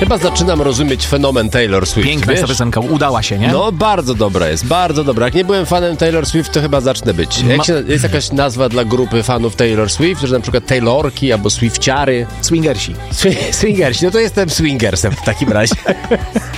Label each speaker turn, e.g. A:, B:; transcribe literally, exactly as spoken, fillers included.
A: Chyba zaczynam rozumieć fenomen Taylor Swift.
B: Piękna jest ta piosenka, udała się, nie?
A: No, bardzo dobra jest, bardzo dobra. Jak nie byłem fanem Taylor Swift, to chyba zacznę być. Jak
B: Ma...
A: się, jest jakaś nazwa dla grupy fanów Taylor Swift, że na przykład Taylorki albo Swifciary?
B: Swingersi.
A: Swingersi, no to jestem swingersem w takim razie.